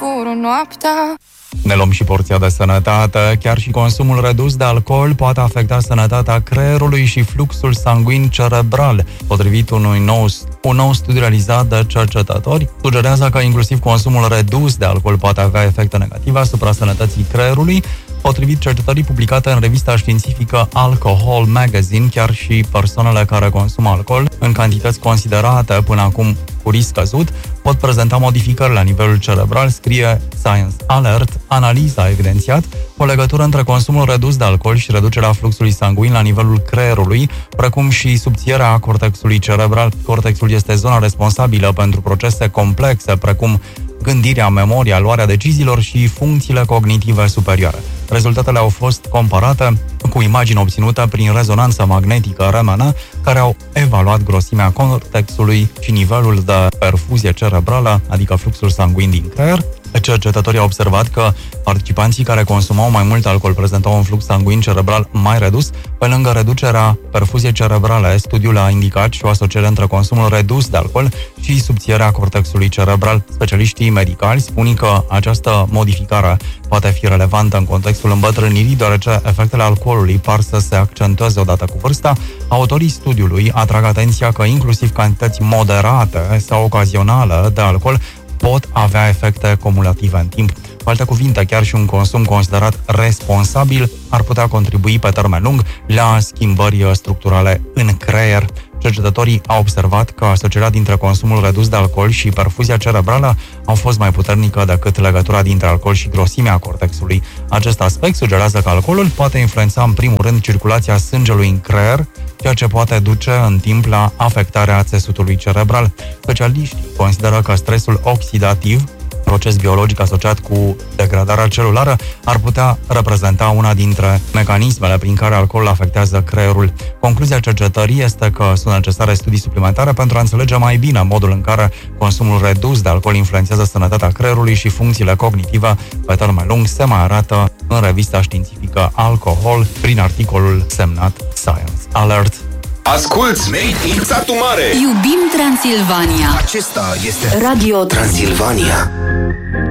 singură noaptea. Ne luăm și porția de sănătate. Chiar și consumul redus de alcool poate afecta sănătatea creierului și fluxul sanguin cerebral. Potrivit un nou studiu realizat de cercetători, sugerează că inclusiv consumul redus de alcool poate avea efecte negative asupra sănătății creierului. Potrivit cercetării publicate în revista științifică Alcohol Magazine, chiar și persoanele care consumă alcool în cantități considerate până acum cu risc scăzut pot prezenta modificări la nivelul cerebral, scrie Science Alert. Analiza a evidențiat o legătură între consumul redus de alcool și reducerea fluxului sanguin la nivelul creierului, precum și subțierea cortexului cerebral. Cortexul este zona responsabilă pentru procese complexe, precum gândirea, memoria, luarea deciziilor și funcțiile cognitive superioare. Rezultatele au fost comparate cu imagini obținute prin rezonanță magnetică RMN, care au evaluat grosimea cortexului și nivelul de perfuzie cerebrală, adică fluxul sanguin din creier. Cercetătorii au observat că participanții care consumau mai mult alcool prezentau un flux sanguin cerebral mai redus, pe lângă reducerea perfuziei cerebrale. Studiul a indicat și o asociere între consumul redus de alcool și subțierea cortexului cerebral. Specialiștii medicali spun că această modificare poate fi relevantă în contextul îmbătrânirii, deoarece efectele alcoolului par să se accentueze odată cu vârsta. Autorii studiului atrag atenția că inclusiv cantități moderate sau ocazionale de alcool pot avea efecte cumulative în timp. Cu alte cuvinte, chiar și un consum considerat responsabil ar putea contribui pe termen lung la schimbări structurale în creier. Cercetătorii au observat că asocierea dintre consumul redus de alcool și perfuzia cerebrală au fost mai puternică decât legătura dintre alcool și grosimea cortexului. Acest aspect sugerează că alcoolul poate influența în primul rând circulația sângelui în creier, ceea ce poate duce în timp la afectarea țesutului cerebral. Specialiștii consideră că stresul oxidativ, proces biologic asociat cu degradarea celulară, ar putea reprezenta una dintre mecanismele prin care alcoolul afectează creierul. Concluzia cercetării este că sunt necesare studii suplimentare pentru a înțelege mai bine modul în care consumul redus de alcool influențează sănătatea creierului și funcțiile cognitive pe termen lung, se mai arată în revista științifică Alcohol prin articolul semnat Science Alert. Asculți Made in Satu Mare. Iubim Transilvania. Acesta este Radio Transilvania.